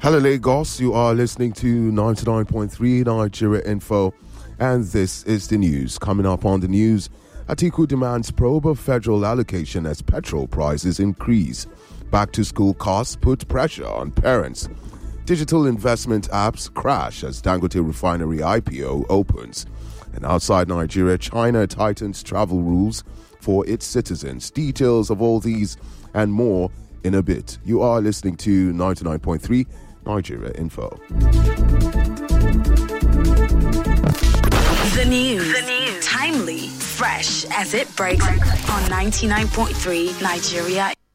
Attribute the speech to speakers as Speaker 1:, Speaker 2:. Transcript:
Speaker 1: Hello, Lagos. You are listening to 99.3 Nigeria Info, and this is the news. Coming up on the news, Atiku demands probe of federal allocation as petrol prices increase. Back to school costs put pressure on parents. Digital investment apps crash as Dangote Refinery IPO opens. And outside Nigeria, China tightens travel rules for its citizens. Details of all these and more in a bit. You are listening to 99.3 Nigeria Info.
Speaker 2: The news. Timely, fresh as it breaks on 99.3 Nigeria